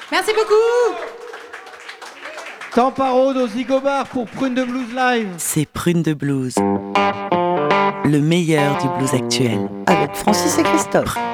Merci beaucoup. Temparode au Zigobar pour Prune de Blues Live. C'est Prune de Blues. Le meilleur du blues actuel. Avec Francis et Christophe.